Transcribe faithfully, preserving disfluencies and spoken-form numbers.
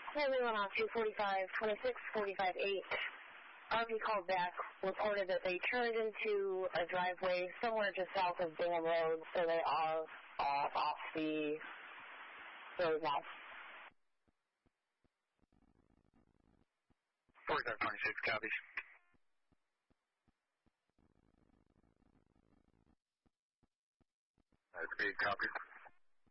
Everyone on two forty-five, twenty-six, forty-five, eight. R V called back, reported that they turned into a driveway somewhere just south of Bingham Road, so they are uh, off the road now. forty-five, twenty-six, copies. Agreed, copy.